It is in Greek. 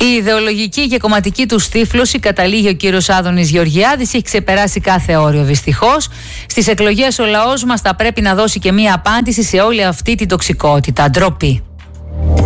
Η ιδεολογική και κομματική του στίφλωση, καταλήγει ο κύριος Άδωνης Γεωργιάδης, έχει ξεπεράσει κάθε όριο δυστυχώς. Στις εκλογές ο λαός μας θα πρέπει να δώσει και μία απάντηση σε όλη αυτή την τοξικότητα. Ντροπή.